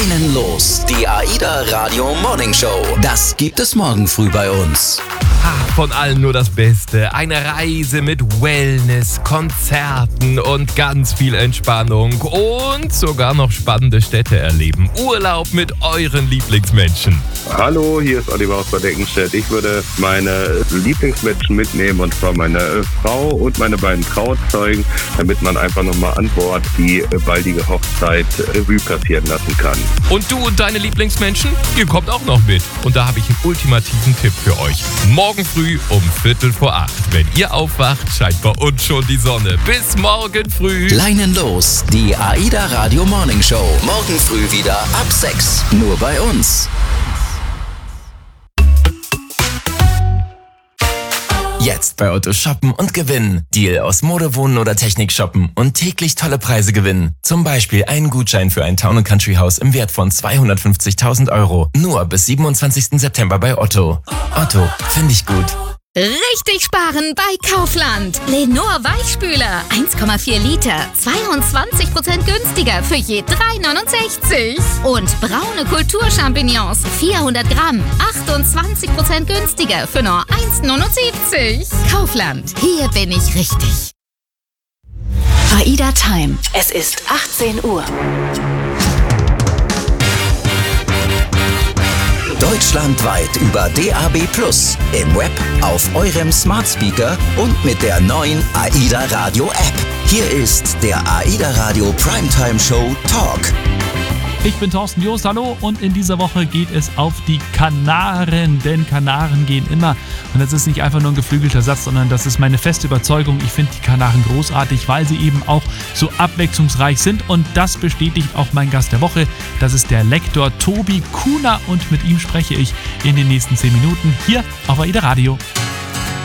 Leinen los, die AIDA Radio Morning Show. Das gibt es morgen früh bei uns. Von allen nur das Beste. Eine Reise mit Wellness, Konzerten und ganz viel Entspannung. Und sogar noch spannende Städte erleben. Urlaub mit euren Lieblingsmenschen. Hallo, hier ist Oliver aus Bad Eckenstedt. Ich würde meine Lieblingsmenschen mitnehmen, und zwar meine Frau und meine beiden Trauzeugen, damit man einfach nochmal an Bord die baldige Hochzeit Revue passieren lassen kann. Und du und deine Lieblingsmenschen, ihr kommt auch noch mit. Und da habe ich einen ultimativen Tipp für euch. Morgen früh um 7:45. Wenn ihr aufwacht, scheint bei uns schon die Sonne. Bis morgen früh. Leinen los, die AIDA Radio Morning Show. Morgen früh wieder ab 6. Nur bei uns. Jetzt bei Otto shoppen und gewinnen. Deal aus Mode, Wohnen oder Technik shoppen und täglich tolle Preise gewinnen. Zum Beispiel einen Gutschein für ein Town & Country Haus im Wert von 250.000 €. Nur bis 27. September bei Otto. Otto, finde ich gut. Richtig sparen bei Kaufland. Lenor Weichspüler 1,4 Liter, 22% günstiger für je 3,69. Und braune Kulturchampignons 400 Gramm, 28% günstiger für nur 1,79. Kaufland, hier bin ich richtig. AIDA Time. Es ist 18 Uhr. Deutschlandweit über DAB+, im Web, auf eurem Smart Speaker und mit der neuen AIDA Radio App. Hier ist der AIDA Radio Primetime Show Talk. Ich bin Thorsten Joost, hallo, und in dieser Woche geht es auf die Kanaren, denn Kanaren gehen immer. Und das ist nicht einfach nur ein geflügelter Satz, sondern das ist meine feste Überzeugung. Ich finde die Kanaren großartig, weil sie eben auch so abwechslungsreich sind, und das bestätigt auch mein Gast der Woche. Das ist der Lektor Tobi Kuhner, und mit ihm spreche ich in den nächsten 10 Minuten hier auf AIDA Radio.